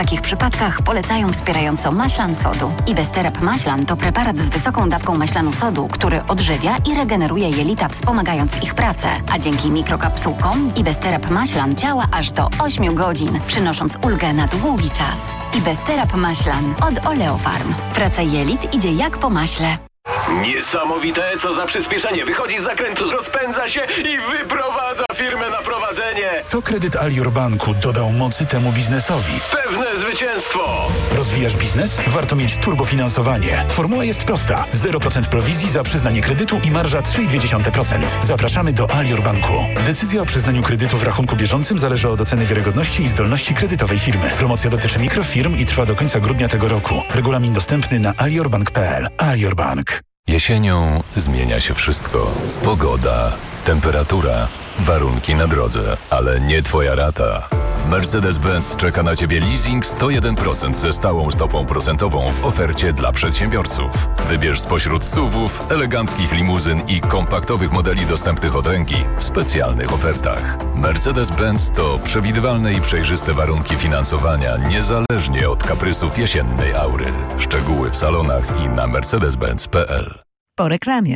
takich przypadkach polecają wspierająco maślan sodu. Ibesterab maślan to preparat z wysoką dawką maślanu sodu, który odżywia i regeneruje jelita, wspomagając ich pracę. A dzięki mikrokapsułkom Ibesterab maślan działa aż do 8 godzin, przynosząc ulgę na długi czas. Ibesterab maślan od Oleofarm. Praca jelit idzie jak po maśle. Niesamowite, co za przyspieszenie. Wychodzi z zakrętu, rozpędza się i wyprowadza firmę na prowadzenie. To kredyt Alior Banku dodał mocy temu biznesowi. Pewne zwycięstwo. Rozwijasz biznes? Warto mieć turbofinansowanie. Formuła jest prosta. 0% prowizji za przyznanie kredytu i marża 3,2%. Zapraszamy do Alior Banku. Decyzja o przyznaniu kredytu w rachunku bieżącym zależy od oceny wiarygodności i zdolności kredytowej firmy. Promocja dotyczy mikrofirm i trwa do końca grudnia tego roku. Regulamin dostępny na aliorbank.pl. Alior Bank. Jesienią zmienia się wszystko. Pogoda, temperatura, warunki na drodze, ale nie Twoja rata. W Mercedes-Benz czeka na Ciebie leasing 101% ze stałą stopą procentową w ofercie dla przedsiębiorców. Wybierz spośród SUV-ów, eleganckich limuzyn i kompaktowych modeli dostępnych od ręki w specjalnych ofertach. Mercedes-Benz to przewidywalne i przejrzyste warunki finansowania niezależnie od kaprysów jesiennej aury. Szczegóły w salonach i na mercedes-benz.pl. Po reklamie.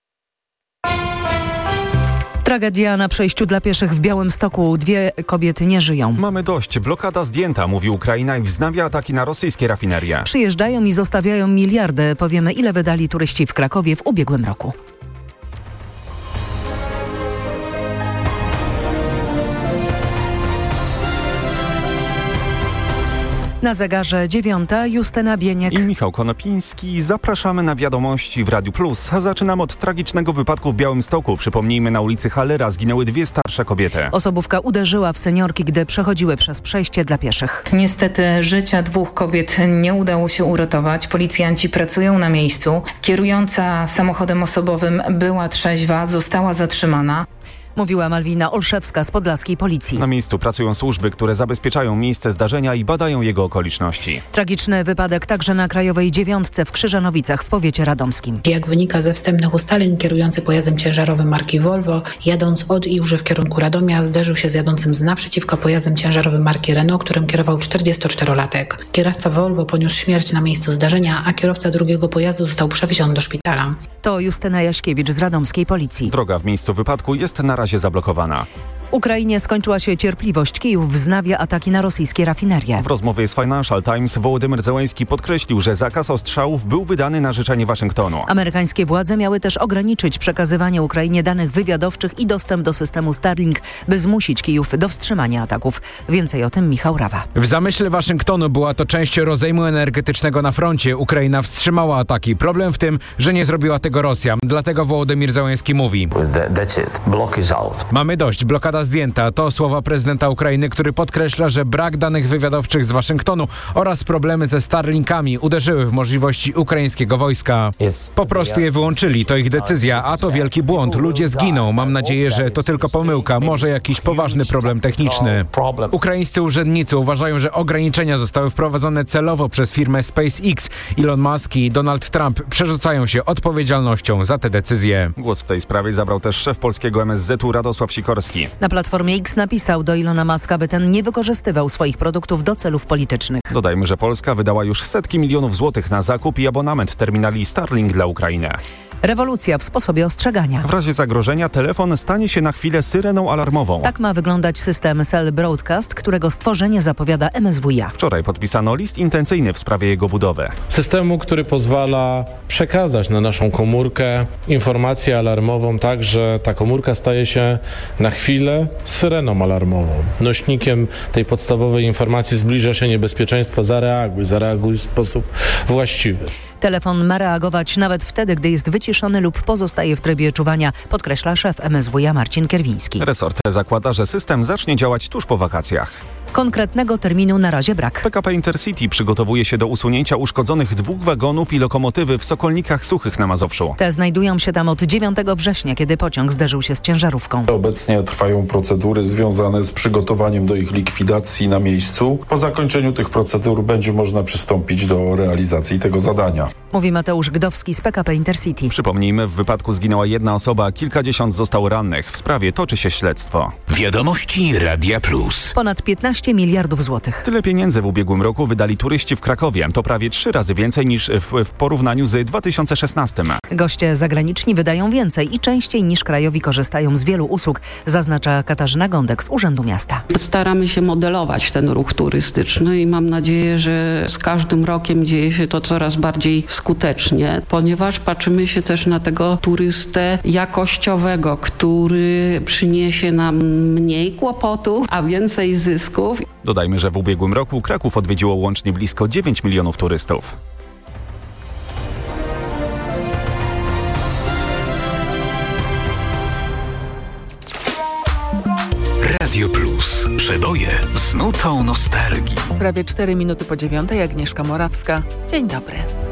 Tragedia na przejściu dla pieszych w Białymstoku. 2 kobiety nie żyją. Mamy dość. Blokada zdjęta, mówi Ukraina i wznawia ataki na rosyjskie rafinerie. Przyjeżdżają i zostawiają miliardy. Powiemy, ile wydali turyści w Krakowie w ubiegłym roku. Na zegarze 9, Justyna Bieniek i Michał Konopiński. Zapraszamy na wiadomości w Radiu Plus. Zaczynamy od tragicznego wypadku w Białymstoku. Przypomnijmy, na ulicy Hallera zginęły 2 starsze kobiety. Osobówka uderzyła w seniorki, gdy przechodziły przez przejście dla pieszych. Niestety życia 2 kobiet nie udało się uratować. Policjanci pracują na miejscu. Kierująca samochodem osobowym była trzeźwa, została zatrzymana. Mówiła Malwina Olszewska z podlaskiej policji. Na miejscu pracują służby, które zabezpieczają miejsce zdarzenia i badają jego okoliczności. Tragiczny wypadek także na Krajowej 9 w Krzyżanowicach w powiecie radomskim. Jak wynika ze wstępnych ustaleń, kierujący pojazdem ciężarowym marki Volvo, jadąc od Iłży w kierunku Radomia, zderzył się z jadącym z naprzeciwka pojazdem ciężarowym marki Renault, którym kierował 44-latek. Kierowca Volvo poniósł śmierć na miejscu zdarzenia, a kierowca drugiego pojazdu został przewieziony do szpitala. To Justyna Jaśkiewicz z radomskiej policji. Droga w miejscu wypadku jest na razie zablokowana. Ukrainie skończyła się cierpliwość. Kijów wznawia ataki na rosyjskie rafinerie. W rozmowie z Financial Times Wołodymyr Zełenski podkreślił, że zakaz ostrzałów był wydany na życzenie Waszyngtonu. Amerykańskie władze miały też ograniczyć przekazywanie Ukrainie danych wywiadowczych i dostęp do systemu Starlink, by zmusić Kijów do wstrzymania ataków. Więcej o tym Michał Rawa. W zamyśle Waszyngtonu była to część rozejmu energetycznego na froncie. Ukraina wstrzymała ataki. Problem w tym, że nie zrobiła tego Rosja. Dlatego Wołodymyr Zełenski mówi: mamy dość, blokada zdjęta. To słowa prezydenta Ukrainy, który podkreśla, że brak danych wywiadowczych z Waszyngtonu oraz problemy ze Starlinkami uderzyły w możliwości ukraińskiego wojska. Po prostu je wyłączyli. To ich decyzja, a to wielki błąd. Ludzie zginą. Mam nadzieję, że to tylko pomyłka, może jakiś poważny problem techniczny. Ukraińscy urzędnicy uważają, że ograniczenia zostały wprowadzone celowo przez firmę SpaceX. Elon Musk i Donald Trump przerzucają się odpowiedzialnością za te decyzje. Głos w tej sprawie zabrał też szef polskiego MSZ-u Radosław Sikorski. Na Platformie X napisał do Elona Muska, by ten nie wykorzystywał swoich produktów do celów politycznych. Dodajmy, że Polska wydała już setki milionów złotych na zakup i abonament terminali Starlink dla Ukrainy. Rewolucja w sposobie ostrzegania. W razie zagrożenia telefon stanie się na chwilę syreną alarmową. Tak ma wyglądać system Cell Broadcast, którego stworzenie zapowiada MSWiA. Wczoraj podpisano list intencyjny w sprawie jego budowy. Systemu, który pozwala przekazać na naszą komórkę informację alarmową, tak że ta komórka staje się na chwilę syreną alarmową. Nośnikiem tej podstawowej informacji: zbliża się niebezpieczeństwo, zareaguj w sposób właściwy. Telefon ma reagować nawet wtedy, gdy jest wyciszony lub pozostaje w trybie czuwania, podkreśla szef MSWiA Marcin Kierwiński. Resort zakłada, że system zacznie działać tuż po wakacjach. Konkretnego terminu na razie brak. PKP Intercity przygotowuje się do usunięcia uszkodzonych 2 wagonów i lokomotywy w Sokolnikach Suchych na Mazowszu. Te znajdują się tam od 9 września, kiedy pociąg zderzył się z ciężarówką. Obecnie trwają procedury związane z przygotowaniem do ich likwidacji na miejscu. Po zakończeniu tych procedur będzie można przystąpić do realizacji tego zadania. Mówi Mateusz Gdowski z PKP Intercity. Przypomnijmy, w wypadku zginęła jedna osoba, a kilkadziesiąt zostało rannych. W sprawie toczy się śledztwo. Wiadomości Radia Plus. Ponad 15 miliardów złotych. Tyle pieniędzy w ubiegłym roku wydali turyści w Krakowie. To prawie 3 razy więcej niż w porównaniu z 2016. Goście zagraniczni wydają więcej i częściej niż krajowi korzystają z wielu usług, zaznacza Katarzyna Gądek z Urzędu Miasta. Staramy się modelować ten ruch turystyczny i mam nadzieję, że z każdym rokiem dzieje się to coraz bardziej skutecznie, ponieważ patrzymy się też na tego turystę jakościowego, który przyniesie nam mniej kłopotów, a więcej zysków. Dodajmy, że w ubiegłym roku Kraków odwiedziło łącznie blisko 9 milionów turystów. Radio Plus. Przeboje z nutą nostalgii. Prawie 4 minuty po 9:00. Agnieszka Morawska. Dzień dobry.